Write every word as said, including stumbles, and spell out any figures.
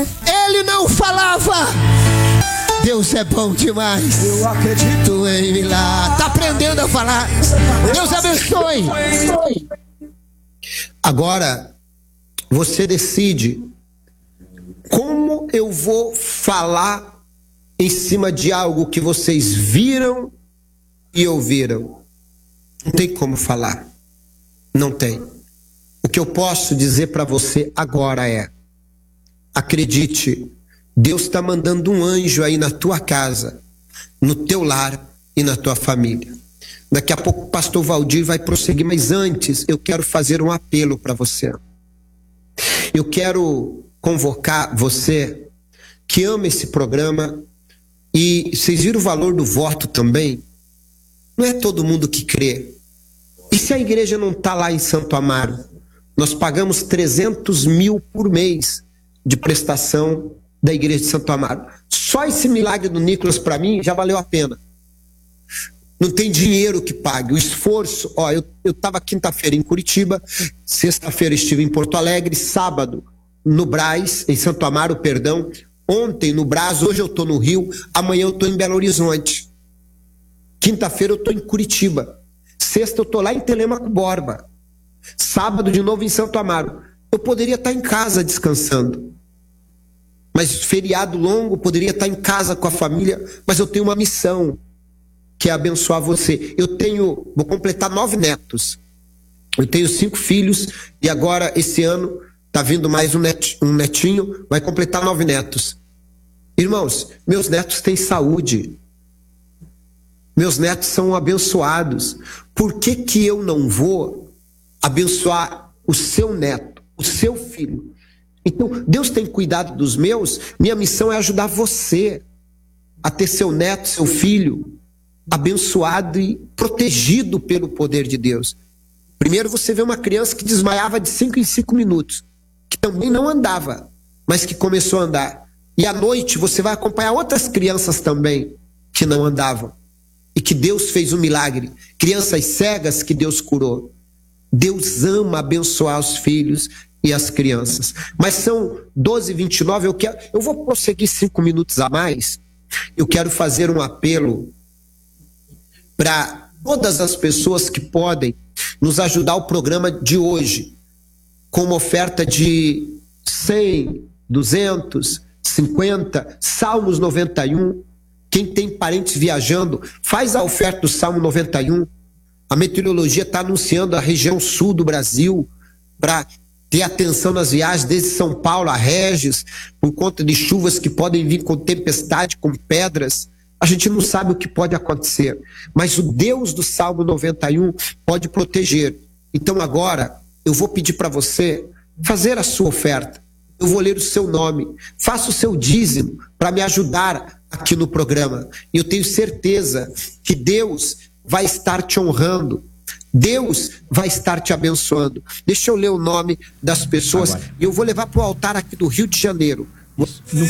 Ele não falava. Deus é bom demais. Eu acredito em milagre. Está aprendendo a falar. Deus abençoe. Agora, você decide como eu vou falar em cima de algo que vocês viram e ouviram. Não tem como falar. Não tem. O que eu posso dizer para você agora é: acredite, Deus está mandando um anjo aí na tua casa, no teu lar e na tua família. Daqui a pouco o pastor Valdir vai prosseguir, mas antes eu quero fazer um apelo para você. Eu quero convocar você que ama esse programa, e vocês viram o valor do voto também? Não é todo mundo que crê. E se a igreja não está lá em Santo Amaro? Nós pagamos trezentos mil por mês de prestação da igreja de Santo Amaro. Só esse milagre do Nicolas para mim já valeu a pena. Não tem dinheiro que pague. O esforço, ó, eu estava quinta-feira em Curitiba, sexta-feira estive em Porto Alegre, sábado no Brás, em Santo Amaro, perdão, ontem no Brás, hoje eu estou no Rio, amanhã eu estou em Belo Horizonte. Quinta-feira eu estou em Curitiba. Sexta eu estou lá em Telêmaco Borba. Sábado de novo em Santo Amaro. Eu poderia estar em casa descansando. Mas feriado longo, poderia estar em casa com a família, mas eu tenho uma missão, que é abençoar você. Eu tenho, vou completar nove netos. Eu tenho cinco filhos e agora esse ano está vindo mais um, net, um netinho, vai completar nove netos. Irmãos, meus netos têm saúde. Meus netos são abençoados. Por que que eu não vou abençoar o seu neto, o seu filho? Então, Deus tem cuidado dos meus. Minha missão é ajudar você a ter seu neto, seu filho abençoado e protegido pelo poder de Deus. Primeiro você vê uma criança que desmaiava de cinco em cinco minutos, que também não andava, mas que começou a andar. E à noite você vai acompanhar outras crianças também que não andavam e que Deus fez um milagre. Crianças cegas que Deus curou. Deus ama abençoar os filhos e as crianças. Mas são doze e vinte e nove, eu, quero, eu vou prosseguir cinco minutos a mais. Eu quero fazer um apelo para todas as pessoas que podem nos ajudar o programa de hoje, com uma oferta de cem, duzentos, cinquenta, Salmos noventa e um. Quem tem parentes viajando, faz a oferta do Salmo noventa e um. A meteorologia está anunciando a região sul do Brasil para ter atenção nas viagens, desde São Paulo a Regis, por conta de chuvas que podem vir com tempestade, com pedras. A gente não sabe o que pode acontecer, mas o Deus do Salmo noventa e um pode proteger. Então agora eu vou pedir para você fazer a sua oferta. Eu vou ler o seu nome, faça o seu dízimo para me ajudar aqui no programa. E eu tenho certeza que Deus vai estar te honrando. Deus vai estar te abençoando. Deixa eu ler o nome das pessoas. Agora. E eu vou levar para o altar aqui do Rio de Janeiro. No